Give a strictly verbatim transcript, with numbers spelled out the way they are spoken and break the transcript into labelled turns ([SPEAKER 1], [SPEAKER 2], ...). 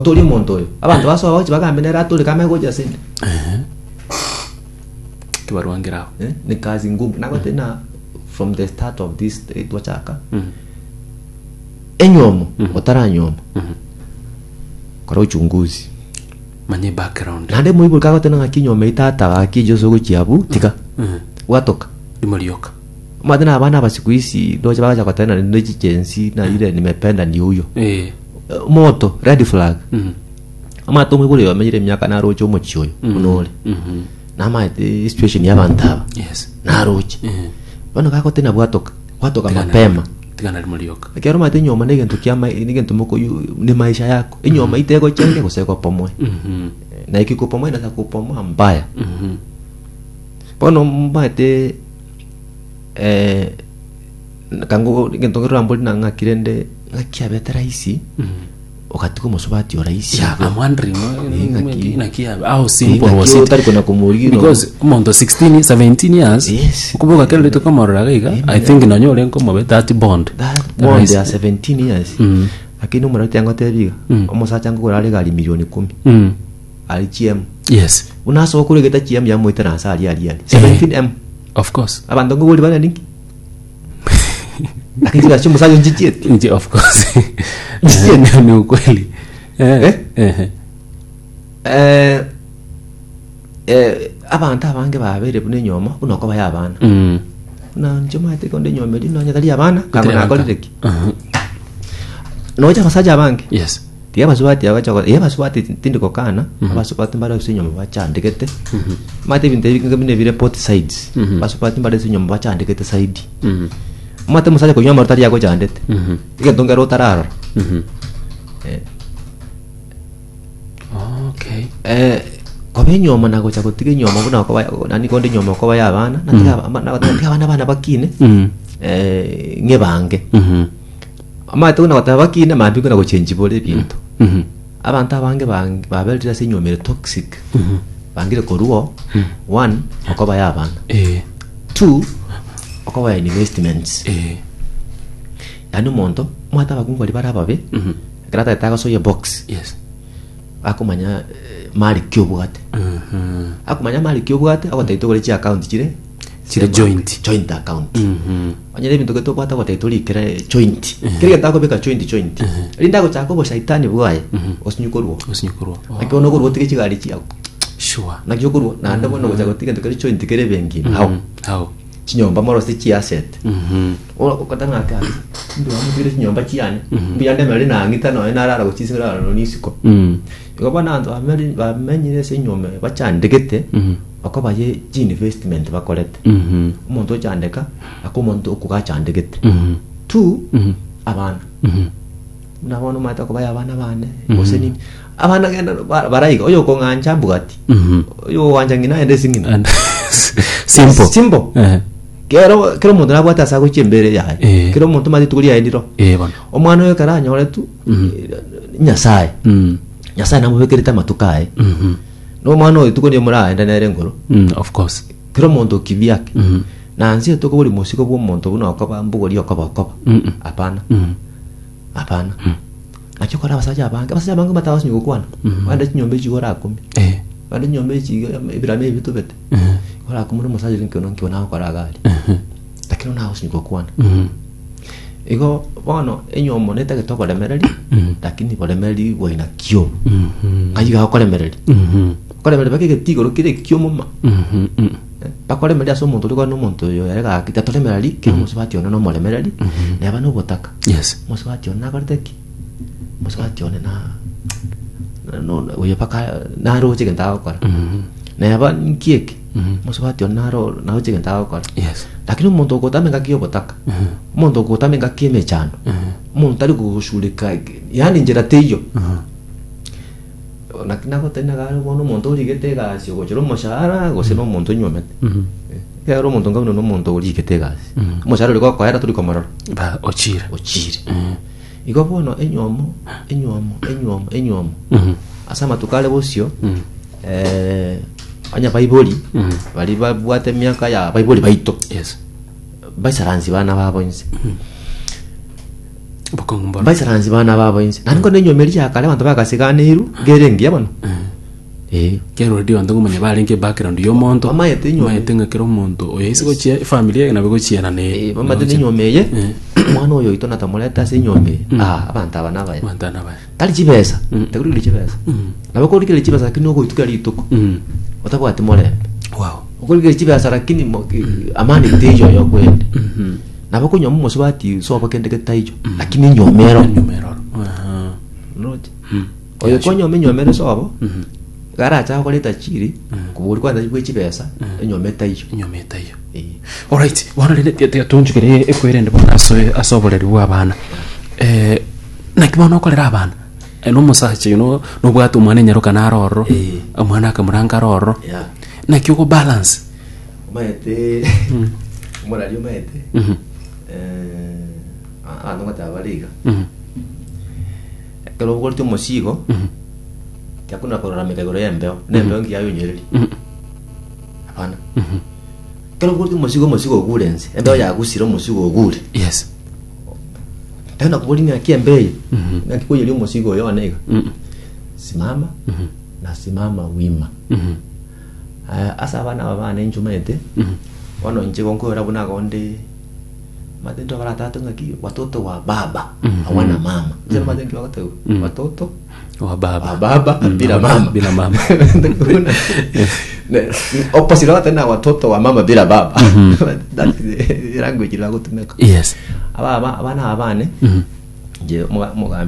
[SPEAKER 1] tuli muntu oyo abantu baso bachi bakamenera tuli kama goja sindi
[SPEAKER 2] eh kibarwangira
[SPEAKER 1] eh ni kazi ngumu nako tena from the start of this itwachaka
[SPEAKER 2] mm
[SPEAKER 1] enyomo otaranyomo
[SPEAKER 2] mm
[SPEAKER 1] kora uchunguzi
[SPEAKER 2] manye background
[SPEAKER 1] nande muibu kako tena ngakinyoma itata akijo sogo chiabu tika
[SPEAKER 2] mm
[SPEAKER 1] watoka
[SPEAKER 2] imolioka
[SPEAKER 1] madana abana basiku isi doje bakaja kwa tena ni jensi na ile nimependa ni huyo
[SPEAKER 2] eh
[SPEAKER 1] moto red flag
[SPEAKER 2] mm
[SPEAKER 1] ama to muibu yo menyire myaka na rocho mochiyo unole
[SPEAKER 2] mhm
[SPEAKER 1] na ma the situation ya bantaba
[SPEAKER 2] yes
[SPEAKER 1] na rocho
[SPEAKER 2] eh
[SPEAKER 1] bano kako tena bwatoka watoka mapema
[SPEAKER 2] tigana limolioka
[SPEAKER 1] kero mate nyoma nige ntukiama nige ntumoko ni maisha yako inyoma iteko chenge kuseko pomwe
[SPEAKER 2] mhm
[SPEAKER 1] na ikiko pomwe na sakupomwa mbaya
[SPEAKER 2] mhm
[SPEAKER 1] bono mbate eh kango nige ntongero mboli na ngakirende ngakia betera isi
[SPEAKER 2] mhm
[SPEAKER 1] okati ko musubati ora isi
[SPEAKER 2] yeah I'm wondering
[SPEAKER 1] ngaki
[SPEAKER 2] na kia how simple was
[SPEAKER 1] it
[SPEAKER 2] it
[SPEAKER 1] tari kuna kumurigiro
[SPEAKER 2] because umondo sixteen seventeen years
[SPEAKER 1] yes
[SPEAKER 2] kubuka kele to kama ragaga I think na nyole nko be that bond
[SPEAKER 1] that bond ya seventeen years
[SPEAKER 2] mm
[SPEAKER 1] lakini umurati yango tebiga omusacha ngo ari gali milioni kumi
[SPEAKER 2] mm
[SPEAKER 1] ali G M
[SPEAKER 2] yes
[SPEAKER 1] unaso kuri geta G M ya moitana asali ali ali seventeen M
[SPEAKER 2] of course
[SPEAKER 1] abantu ngo boli bana ninki lakini sasa musacho njijiet
[SPEAKER 2] nje of course nje ni ukweli eh eh
[SPEAKER 1] eh eh abantu abange babere bune nyoma unoko baya abana
[SPEAKER 2] mm
[SPEAKER 1] na njoma ite konde nyoma lino nya dali abana kama na kolireki
[SPEAKER 2] mhm
[SPEAKER 1] noja basaja abange
[SPEAKER 2] yes
[SPEAKER 1] tiya basubati abacha ko yeba subati tindiko kana basubati mbara kusinyoma bacha ndikete
[SPEAKER 2] mhm
[SPEAKER 1] mate binte bingabine bire port sides basubati mbara kusinyoma bacha ndikete side
[SPEAKER 2] mhm
[SPEAKER 1] mate musaja ko nyoma rutari yako chandete
[SPEAKER 2] mhm
[SPEAKER 1] ike ndongero tarara
[SPEAKER 2] mhm
[SPEAKER 1] eh
[SPEAKER 2] okay
[SPEAKER 1] eh kobe nyoma nako cha kutige nyoma kuna ko nani konde nyoma ko baya abana natika natika abana bana bakine
[SPEAKER 2] mhm
[SPEAKER 1] eh ngebange
[SPEAKER 2] mhm
[SPEAKER 1] amate kuna batabakine mambi kuna ko change bole bintu
[SPEAKER 2] mhm
[SPEAKER 1] abantu abange bange babeltira se nyomere toxic
[SPEAKER 2] mhm
[SPEAKER 1] bangire ko ruo one ko baya abana
[SPEAKER 2] eh
[SPEAKER 1] two ko baya investments
[SPEAKER 2] eh
[SPEAKER 1] yani monto mwata bakungo libara babe
[SPEAKER 2] mhm
[SPEAKER 1] grata taka so ye box
[SPEAKER 2] yes
[SPEAKER 1] akumanya mali kyobwate
[SPEAKER 2] mhm
[SPEAKER 1] akumanya mali kyobwate akotaito kole chi account chire
[SPEAKER 2] chire joint
[SPEAKER 1] joint account
[SPEAKER 2] mhm
[SPEAKER 1] anyere bintu keto kwata kotaito likere joint kire taka beka joint joint linda ko chako bo shaitani bwaye osinyukorwo
[SPEAKER 2] osinyukorwo
[SPEAKER 1] akiono korwo tike chigari chiako
[SPEAKER 2] sure
[SPEAKER 1] na kyokorwo na ndo bono ko tike to kere joint kere bengi how
[SPEAKER 2] how
[SPEAKER 1] chinyomba moro se chi asset
[SPEAKER 2] mhm
[SPEAKER 1] ola ko katanga ka ndo amubire chinyomba chiane mbiyande mali na ngita no ina rara ko chisingra no nisiko
[SPEAKER 2] mhm
[SPEAKER 1] ikobana ndo ameli bamenyire se nyome bachandekete
[SPEAKER 2] mhm
[SPEAKER 1] akobaye ji investment bakolete
[SPEAKER 2] mhm
[SPEAKER 1] umuntu ochandeka akomuntu okugachandekete
[SPEAKER 2] mhm
[SPEAKER 1] two
[SPEAKER 2] mhm
[SPEAKER 1] abana
[SPEAKER 2] mhm
[SPEAKER 1] nabona mata ko baya abana bane oseni abana genda barayiga oyo ko nganja bugati
[SPEAKER 2] mhm
[SPEAKER 1] oyo wanja ngina ende singina
[SPEAKER 2] simple
[SPEAKER 1] simple
[SPEAKER 2] eh
[SPEAKER 1] kero kero muntu nabwata sa ko chembere ya kero muntu mati tukuri ya endiro
[SPEAKER 2] eh bana
[SPEAKER 1] omwana oyo karanya ole tu nyasaye
[SPEAKER 2] mhm
[SPEAKER 1] nyasaye namubekereta matukae
[SPEAKER 2] mhm
[SPEAKER 1] no mwana oyo tukuri mura enda nere ngoro
[SPEAKER 2] mhm of course
[SPEAKER 1] kero muntu kibyake
[SPEAKER 2] mhm
[SPEAKER 1] na nzi to buri musiko bwo muntu buno akaba mbugori akaba akaba
[SPEAKER 2] mhm
[SPEAKER 1] apana
[SPEAKER 2] mhm
[SPEAKER 1] apana nakyo kora basaja abange basaja abange matawas nyugo kwana wanda nyombe jigora akumi
[SPEAKER 2] eh
[SPEAKER 1] wanda nyombe jiga ibirame bitubete
[SPEAKER 2] mhm
[SPEAKER 1] kora akumuri musaje nkiona nkiona kora gali
[SPEAKER 2] mhm
[SPEAKER 1] takino na hosi nyugo kwana
[SPEAKER 2] mhm
[SPEAKER 1] ego bono enyomo neta ke tokole mereli lakini bole mereli boina kyo
[SPEAKER 2] mhm
[SPEAKER 1] ayiga kole mereli
[SPEAKER 2] mhm
[SPEAKER 1] kole mereli bakeke tigo rokire kyo mama
[SPEAKER 2] mhm
[SPEAKER 1] bakole mereli aso muntu liko no muntu yo yarega kitatole mereli ke musubati ono no mole mereli ne abano botaka
[SPEAKER 2] yes
[SPEAKER 1] musubati ono nakorteki musubati ono na no oyo paka na ro chike ndawo kora
[SPEAKER 2] mhm
[SPEAKER 1] ne aba nkieke musubati ono na ro na chike ndawo kora
[SPEAKER 2] yes
[SPEAKER 1] lakini umuntu okotamenga kiyo botaka umuntu okotamenga kime chano umuntu ari kushulika yani njera teyo nakina ko tena ga bono umuntu uri getega sio ko chero moshara go sino umuntu nyomete kero umuntu ngabno no umuntu uri getega moshara uri ko kwera turi komororo
[SPEAKER 2] ba ochire
[SPEAKER 1] ochire iko bono enyomo enyomo enyomo enyomo asama tukale bosio eh anya baiboli bali babwate miaka ya baiboli baito
[SPEAKER 2] yes
[SPEAKER 1] baisaranzi bana babonze
[SPEAKER 2] Bokongombo.
[SPEAKER 1] Mbaisiranzi bana babo inse. Nango nenyomeri yakale abantu bakasiganiru gerengi yabano. Eh.
[SPEAKER 2] Kero radio andangu manya balinge background yo monto.
[SPEAKER 1] Mama yetenyo.
[SPEAKER 2] Mama yetenga kero monto. Oye isigo chia familia na bego chia na ne.
[SPEAKER 1] Eh, mama tenyomeye. Mwana oyo itona tamuleta senyombe. Ah, abantu abana baya.
[SPEAKER 2] Abantu abana.
[SPEAKER 1] Tali chibesa. Takuri li chibesa. Nabako li chibesa lakini uko ituka lituko. Watakuwa atimole.
[SPEAKER 2] Wow.
[SPEAKER 1] Uko li chibesa lakini amani tejo yo kwende. Mhm. Nabako nyomu musubati so bakende ketaijo. Lakini nyomero.
[SPEAKER 2] Nyomero. Aha.
[SPEAKER 1] Note. Oyo konyo menyomero so abo. Mhm. Gara cha ko leta chiri kuburi kwanda chibwe chibesa enyometa iyo
[SPEAKER 2] enyometa iyo eh all right wana le tete tunjikire ekwirende bona so asoboreri wa bana eh nakibona okolera abana eno musache you know no bwatu mwana nyaruka na roro omwana akamuranga roro
[SPEAKER 1] yeah
[SPEAKER 2] nakyo ko balance
[SPEAKER 1] maete mwana lyo maete eh ah no mata baliga kalo gorto mosigo yakuna korora mikagoro yembeo nembeo ngi yayo nyereri hapana kero kuti musigo musigo gulenze embeo ya gusiro musigo gure
[SPEAKER 2] yes
[SPEAKER 1] tena kubuli ni akiembeye ngakikoye lyo musigo yo anega simama na simama wima asa bana babana injumete wano nje konko era buna konde matendo bara tatu ngaki watoto wa baba hawana mama sema matendo watoto watoto
[SPEAKER 2] wa baba
[SPEAKER 1] baba bila mama
[SPEAKER 2] bila mama
[SPEAKER 1] opposite watu na watoto wa mama bila baba that is language la kutumeka
[SPEAKER 2] yes
[SPEAKER 1] aba abana abane je mo mo